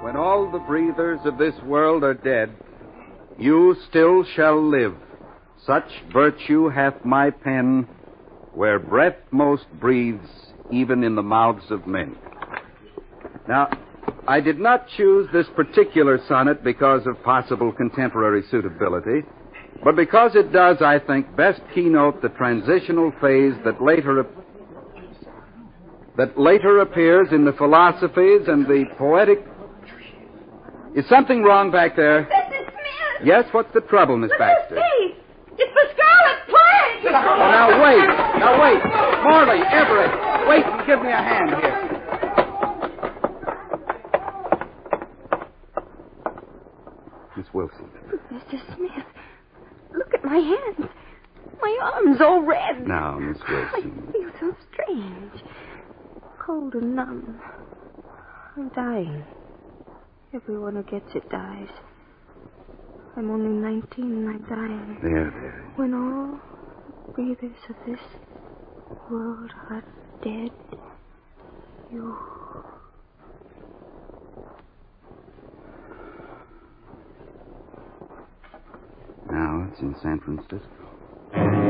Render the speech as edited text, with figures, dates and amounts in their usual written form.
When all the breathers of this world are dead, you still shall live. Such virtue hath my pen, where breath most breathes, even in the mouths of men. Now, I did not choose this particular sonnet because of possible contemporary suitability, but because it does, I think, best keynote the transitional phase that later appears in the philosophies and the poetic... Is something wrong back there? Mrs. Smith! Yes, what's the trouble, Miss Baxter? Face. It's the Scarlet Plague! Oh, now wait. Morley, Everett, wait and give me a hand here. Miss Wilson. Mr. Smith, look at my hands. My arms all red. Now, Miss Wilson. I feel so strange. Cold and numb. I'm dying. Everyone who gets it dies. I'm only 19 and I'm dying. There. When all breathers of this world are dead, you... Now, it's in San Francisco.